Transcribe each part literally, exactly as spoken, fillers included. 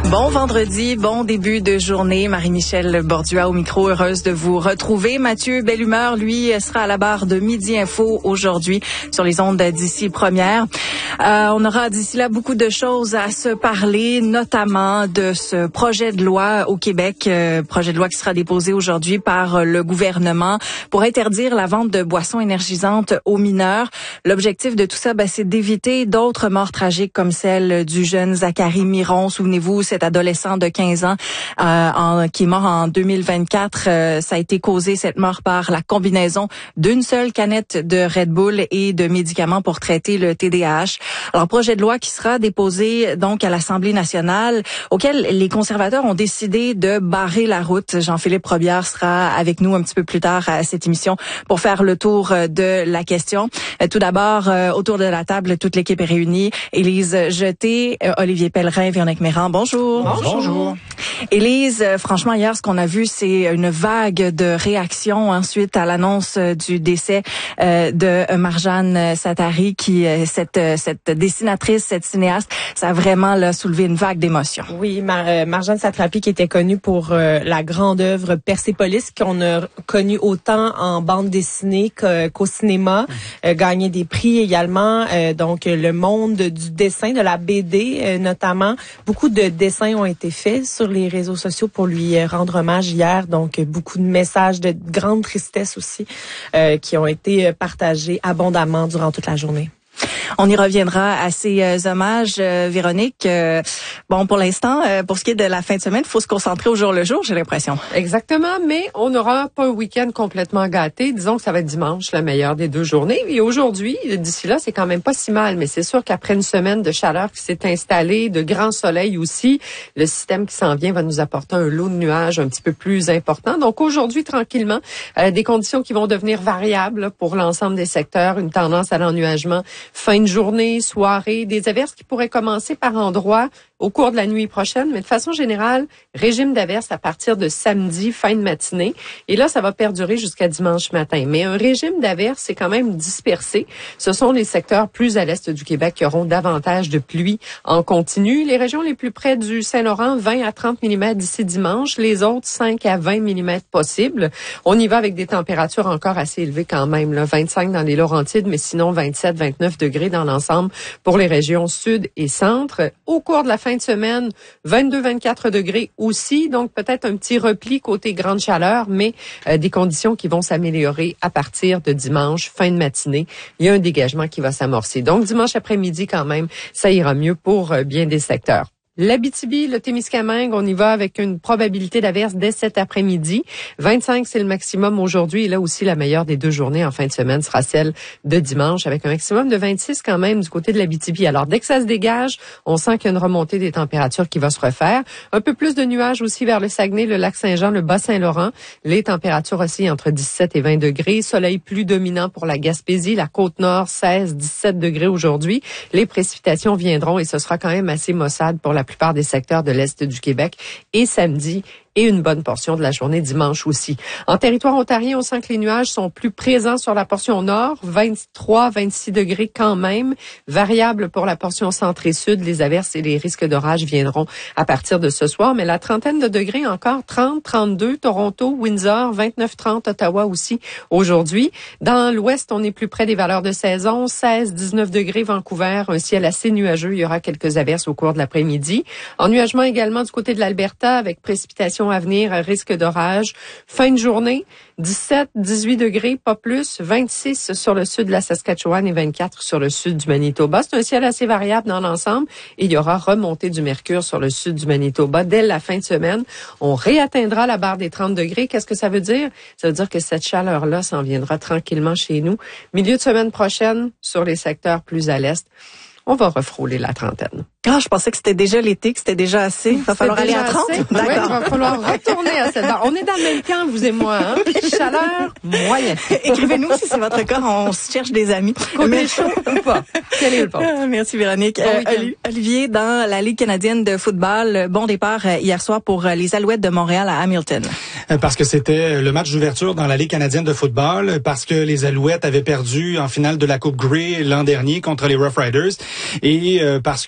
Bon vendredi, bon début de journée. Marie-Michel Bordua au micro, heureuse de vous retrouver. Mathieu Bellumeur, lui, sera à la barre de Midi Info aujourd'hui sur les ondes d'ici première. Euh, on aura d'ici là beaucoup de choses à se parler, notamment de ce projet de loi au Québec, euh, projet de loi qui sera déposé aujourd'hui par le gouvernement pour interdire la vente de boissons énergisantes aux mineurs. L'objectif de tout ça, ben, c'est d'éviter d'autres morts tragiques comme celle du jeune Zachary Miron. Souvenez-vous, cet adolescent de quinze ans euh, en, qui est mort en deux mille vingt-quatre. Euh, ça a été causé, cette mort, par la combinaison d'une seule canette de Red Bull et de médicaments pour traiter le T D A H. Alors, projet de loi qui sera déposé donc à l'Assemblée nationale, auquel les conservateurs ont décidé de barrer la route. Jean-Philippe Robillard sera avec nous un petit peu plus tard à cette émission pour faire le tour de la question. Tout d'abord, euh, autour de la table, toute l'équipe est réunie. Élise Jeté, euh, Olivier Pellerin, Véronique Méran, bonjour. Bonjour. Bonjour. Élise, euh, franchement, hier, ce qu'on a vu, c'est une vague de réactions ensuite à l'annonce euh, du décès euh, de Marjane Sattari, qui euh, cette euh, cette dessinatrice, cette cinéaste, ça a vraiment là, soulevé une vague d'émotions. Oui, Mar- euh, Marjane Satrapi, qui était connue pour euh, la grande œuvre Persépolis, qu'on a connue autant en bande dessinée qu'au cinéma, euh, gagné des prix également, euh, donc le monde du dessin, de la B D euh, notamment. Beaucoup de dessins ont été faits sur les réseaux sociaux pour lui rendre hommage hier, donc beaucoup de messages de grande tristesse aussi euh, qui ont été partagés abondamment durant toute la journée. On y reviendra à ces euh, hommages, euh, Véronique. Euh, bon, pour l'instant, euh, pour ce qui est de la fin de semaine, il faut se concentrer au jour le jour, j'ai l'impression. Exactement, mais on n'aura pas un week-end complètement gâté. Disons que ça va être dimanche, la meilleure des deux journées. Et aujourd'hui, d'ici là, c'est quand même pas si mal. Mais c'est sûr qu'après une semaine de chaleur qui s'est installée, de grand soleil aussi, le système qui s'en vient va nous apporter un lot de nuages un petit peu plus important. Donc aujourd'hui, tranquillement, euh, des conditions qui vont devenir variables là, pour l'ensemble des secteurs. Une tendance à l'ennuagement fin de journée, soirée, des averses qui pourraient commencer par endroits au cours de la nuit prochaine, mais de façon générale, régime d'averses à partir de samedi, fin de matinée. Et là, ça va perdurer jusqu'à dimanche matin. Mais un régime d'averses, c'est quand même dispersé. Ce sont les secteurs plus à l'est du Québec qui auront davantage de pluie en continu. Les régions les plus près du Saint-Laurent, vingt à trente millimètres d'ici dimanche. Les autres, cinq à vingt millimètres possibles. On y va avec des températures encore assez élevées quand même, là. vingt-cinq dans les Laurentides, mais sinon vingt-sept, vingt-neuf degrés dans l'ensemble pour les régions sud et centre. Au cours de la fin de semaine, vingt-deux, vingt-quatre degrés aussi, donc peut-être un petit repli côté grande chaleur, mais euh, des conditions qui vont s'améliorer à partir de dimanche, fin de matinée. Il y a un dégagement qui va s'amorcer. Donc dimanche après-midi quand même, ça ira mieux pour euh, bien des secteurs. L'Abitibi, le Témiscamingue, on y va avec une probabilité d'averse dès cet après-midi. vingt-cinq, c'est le maximum aujourd'hui. Et là aussi, la meilleure des deux journées en fin de semaine sera celle de dimanche, avec un maximum de vingt-six quand même du côté de l'Abitibi. Alors, dès que ça se dégage, on sent qu'il y a une remontée des températures qui va se refaire. Un peu plus de nuages aussi vers le Saguenay, le Lac-Saint-Jean, le Bas-Saint-Laurent. Les températures aussi entre dix-sept et vingt degrés. Soleil plus dominant pour la Gaspésie, la Côte-Nord, seize, dix-sept degrés aujourd'hui. Les précipitations viendront et ce sera quand même assez maussade pour la plupart des secteurs de l'Est du Québec. Et samedi, et une bonne portion de la journée dimanche aussi. En territoire ontarien, on sent que les nuages sont plus présents sur la portion nord, vingt-trois, vingt-six degrés quand même, variable pour la portion centre et sud. Les averses et les risques d'orage viendront à partir de ce soir, mais la trentaine de degrés encore, trente, trente-deux, Toronto, Windsor, vingt-neuf, trente, Ottawa aussi aujourd'hui. Dans l'ouest, on est plus près des valeurs de saison, seize, dix-neuf degrés, Vancouver, un ciel assez nuageux, il y aura quelques averses au cours de l'après-midi. Ennuagement également du côté de l'Alberta avec précipitations à venir, risque d'orage. Fin de journée, dix-sept, dix-huit degrés, pas plus, vingt-six sur le sud de la Saskatchewan et vingt-quatre sur le sud du Manitoba. C'est un ciel assez variable dans l'ensemble et il y aura remontée du mercure sur le sud du Manitoba. Dès la fin de semaine, on réatteindra la barre des trente degrés. Qu'est-ce que ça veut dire? Ça veut dire que cette chaleur-là s'en viendra tranquillement chez nous. Milieu de semaine prochaine, sur les secteurs plus à l'est, on va refrôler la trentaine. Ah, je pensais que c'était déjà l'été, que c'était déjà assez. Il va falloir aller à trente. Oui, il va falloir retourner à cette barre. On est dans le même camp, vous et moi. Hein? Chaleur moyenne. Écrivez-nous si c'est votre cas. On cherche des amis. Côté chaud ou pas? Quel est le point? Ah, merci Véronique. Bon euh, Olivier, dans la Ligue canadienne de football, bon départ hier soir pour les Alouettes de Montréal à Hamilton. Parce que c'était le match d'ouverture dans la Ligue canadienne de football, parce que les Alouettes avaient perdu en finale de la Coupe Grey l'an dernier contre les Rough Riders, et parce que on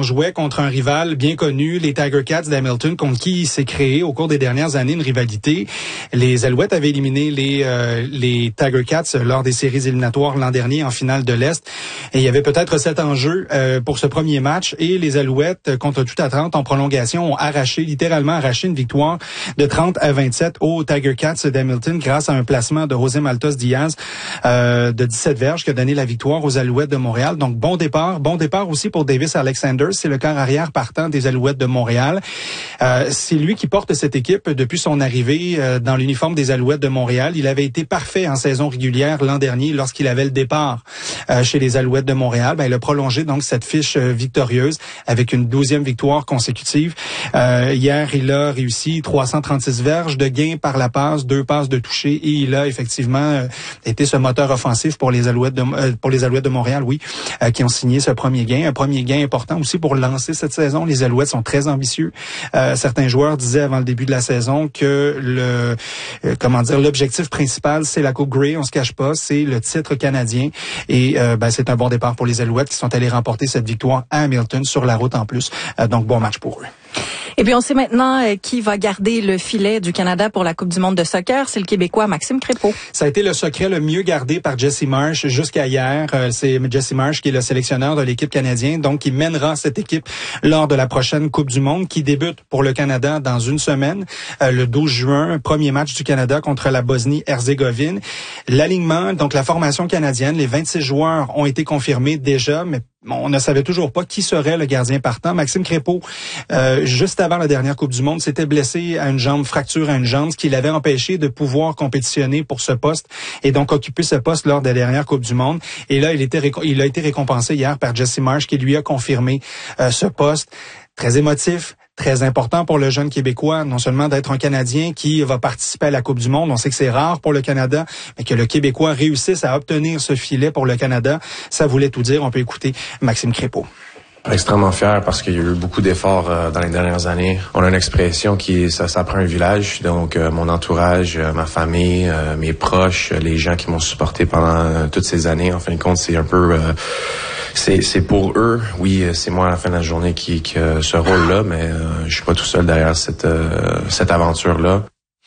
jouait contre un rival bien connu, les Tiger Cats d'Hamilton, contre qui il s'est créé au cours des dernières années une rivalité. Les Alouettes avaient éliminé les euh, les Tiger Cats lors des séries éliminatoires l'an dernier en finale de l'Est. Et il y avait peut-être cet enjeu euh, pour ce premier match. Et les Alouettes, contre toute attente, en prolongation, ont arraché, littéralement arraché une victoire de trente à vingt-sept aux Tiger Cats d'Hamilton grâce à un placement de José Maltos Diaz euh, de dix-sept verges qui a donné la victoire aux Alouettes de Montréal. Donc, bon départ. Bon départ aussi pour Davis Alexander. C'est le quart arrière partant des Alouettes de Montréal. Euh, c'est lui qui porte cette équipe depuis son arrivée euh, dans l'uniforme des Alouettes de Montréal. Il avait été parfait en saison régulière l'an dernier lorsqu'il avait le départ euh, chez les Alouettes de Montréal. Ben, il a prolongé donc cette fiche euh, victorieuse avec une douzième victoire consécutive. Euh, hier, il a réussi trois cent trente-six verges de gains par la passe, deux passes de toucher et il a effectivement euh, été ce moteur offensif pour les Alouettes de, euh, pour les Alouettes de Montréal, oui, euh, qui ont signé ce premier gain. Un premier gain important aussi pour lancer cette saison. Les Alouettes sont très ambitieux. Euh, certains joueurs disaient avant le début de la saison que le, euh, comment dire, l'objectif principal, c'est la Coupe Grey, on se cache pas, c'est le titre canadien. Et euh, ben, c'est un bon départ pour les Alouettes qui sont allés remporter cette victoire à Hamilton sur la route en plus. Euh, donc, bon match pour eux. Et puis, on sait maintenant euh, qui va garder le filet du Canada pour la Coupe du monde de soccer. C'est le Québécois Maxime Crépeau. Ça a été le secret le mieux gardé par Jesse Marsh jusqu'à hier. Euh, c'est Jesse Marsh qui est le sélectionneur de l'équipe canadienne, donc qui mènera cette équipe lors de la prochaine Coupe du monde qui débute pour le Canada dans une semaine, euh, le douze juin, premier match du Canada contre la Bosnie-Herzégovine. L'alignement, donc la formation canadienne, les vingt-six joueurs ont été confirmés déjà, mais on ne savait toujours pas qui serait le gardien partant. Maxime Crépeau, euh, juste avant la dernière Coupe du monde, s'était blessé à une jambe, fracture à une jambe, ce qui l'avait empêché de pouvoir compétitionner pour ce poste et donc occuper ce poste lors de la dernière Coupe du monde. Et là, il, était, il a été récompensé hier par Jesse Marsh qui lui a confirmé euh, ce poste. Très émotif. Très important pour le jeune Québécois, non seulement d'être un Canadien qui va participer à la Coupe du monde, on sait que c'est rare pour le Canada, mais que le Québécois réussisse à obtenir ce filet pour le Canada, ça voulait tout dire. On peut écouter Maxime Crépeau. Extrêmement fier parce qu'il y a eu beaucoup d'efforts euh, dans les dernières années. On a une expression qui ça, ça prend un village. Donc euh, mon entourage, euh, ma famille, euh, mes proches, euh, les gens qui m'ont supporté pendant euh, toutes ces années. En fin de compte, c'est un peu euh, c'est c'est pour eux. Oui, c'est moi à la fin de la journée qui qui a ce rôle-là, mais euh, je suis pas tout seul derrière cette euh, cette aventure-là.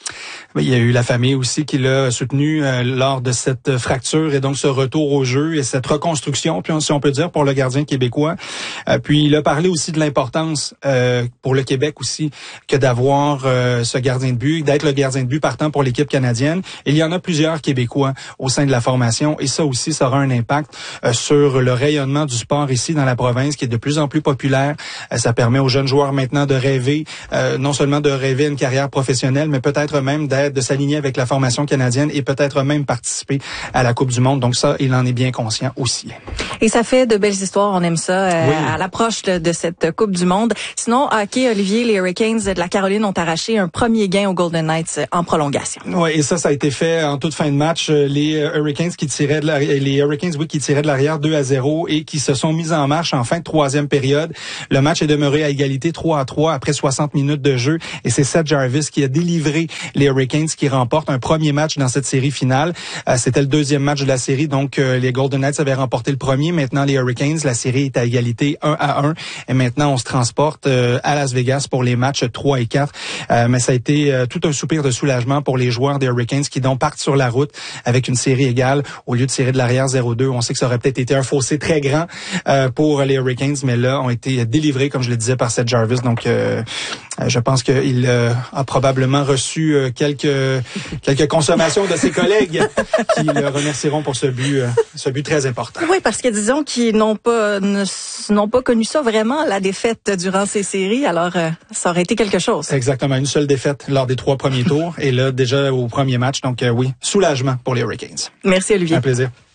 Il y a eu la famille aussi qui l'a soutenu euh, lors de cette fracture et donc ce retour au jeu et cette reconstruction, puis si on peut dire, pour le gardien québécois. Euh, puis il a parlé aussi de l'importance euh, pour le Québec aussi que d'avoir euh, ce gardien de but, d'être le gardien de but partant pour l'équipe canadienne. Il y en a plusieurs Québécois au sein de la formation et ça aussi, ça aura un impact euh, sur le rayonnement du sport ici dans la province qui est de plus en plus populaire. Euh, ça permet aux jeunes joueurs maintenant de rêver, euh, non seulement de rêver une carrière professionnelle, mais peut-être même d'être de s'aligner avec la formation canadienne et peut-être même participer à la Coupe du monde. Donc ça, il en est bien conscient aussi. Et ça fait de belles histoires, on aime ça, euh, oui. à l'approche de, de cette Coupe du monde. Sinon, hockey, Olivier, les Hurricanes de la Caroline ont arraché un premier gain aux Golden Knights en prolongation. Oui, et ça, ça a été fait en toute fin de match. Les Hurricanes qui tiraient de la, les Hurricanes, oui, qui tiraient de l'arrière deux à zéro et qui se sont mis en marche en fin de troisième période. Le match est demeuré à égalité trois à trois après soixante minutes de jeu et c'est Seth Jarvis qui a délivré les Hurricanes qui remportent un premier match dans cette série finale. Euh, c'était le deuxième match de la série, donc euh, les Golden Knights avaient remporté le premier. Maintenant, les Hurricanes, la série est à égalité un à un. Et maintenant, on se transporte euh, à Las Vegas pour les matchs trois et quatre. Euh, mais ça a été euh, tout un soupir de soulagement pour les joueurs des Hurricanes qui donc partent sur la route avec une série égale au lieu de tirer de l'arrière zéro deux. On sait que ça aurait peut-être été un fossé très grand euh, pour les Hurricanes, mais là, ont été délivrés, comme je le disais, par Seth Jarvis. Donc, euh, je pense qu'il euh, a probablement reçu euh, quelques quelques consommations de ses collègues qui le remercieront pour ce but, euh, ce but très important. Oui, parce que disons qu'ils n'ont pas ne, n'ont pas connu ça vraiment, la défaite durant ces séries. Alors, euh, ça aurait été quelque chose. Exactement, une seule défaite lors des trois premiers tours et là déjà au premier match. Donc euh, oui, soulagement pour les Hurricanes. Merci Olivier. Un plaisir.